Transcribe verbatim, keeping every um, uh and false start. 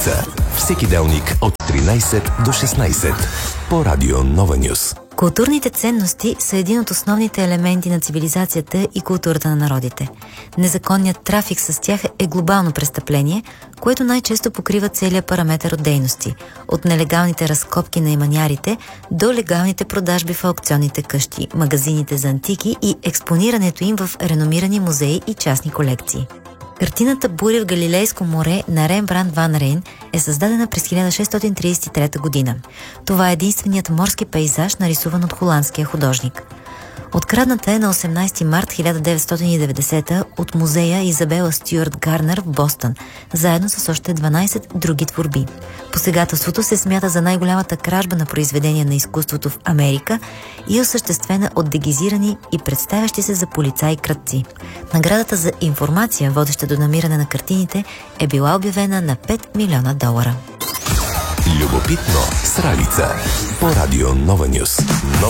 Сралица. Всеки делник от тринайсет до шестнайсет по Радио Нова Нюс. Културните ценности са един от основните елементи на цивилизацията и културата на народите. Незаконният трафик с тях е глобално престъпление, което най-често покрива целият параметър от дейности, от нелегалните разкопки на иманярите до легалните продажби в аукционните къщи, магазините за антики и експонирането им в реномирани музеи и частни колекции. Картината «Буря в Галилейско море» на Рембрандт ван Рейн е създадена през хиляда шестстотин трийсет и трета година. Това е единственият морски пейзаж, нарисуван от холандския художник. Открадната е на осемнайсети март хиляда деветстотин и деветдесета от музея Изабела Стюарт Гарнер в Бостън, заедно с още дванайсет други творби. Посегателството се смята за най-голямата кражба на произведения на изкуството в Америка и е осъществена от дегизирани и представящи се за полицаи крадци. Наградата за информация, водеща до намиране на картините, е била обявена на пет милиона долара. Любопитно Сралица по Радио Нова Нюс. Нова